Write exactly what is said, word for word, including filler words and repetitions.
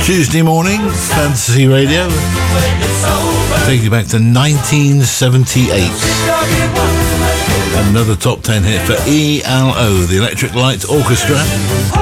Tuesday morning, Fantasy Radio. Take you back to nineteen seventy-eight. Another top ten hit for E L O, the Electric Light Orchestra.